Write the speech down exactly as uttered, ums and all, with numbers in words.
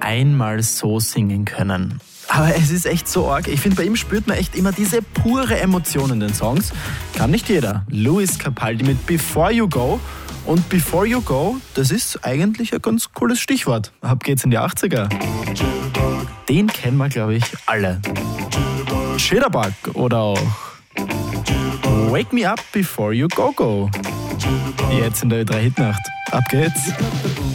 einmal so singen können. Aber es ist echt so arg. Ich finde, bei ihm spürt man echt immer diese pure Emotion in den Songs. Kann nicht jeder. Lewis Capaldi mit Before You Go. Und Before You Go, das ist eigentlich ein ganz cooles Stichwort. Ab geht's in die achtziger. Den kennen wir, glaube ich, alle. Jitterbug oder auch Wake Me Up Before You Go Go. Jetzt in der Ö drei Hitnacht. Ab geht's.